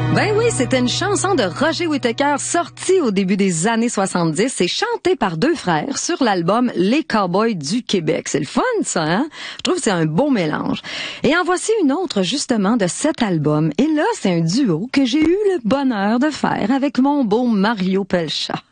Ben oui, c'était une chanson de Roger Whittaker sortie au début des années 70 et chantée par deux frères sur l'album Les Cowboys du Québec. C'est le fun, ça, hein? Je trouve que c'est un beau mélange. Et en voici une autre, justement, de cet album. Et là, c'est un duo que j'ai eu le bonheur de faire avec mon beau Mario Pelchat.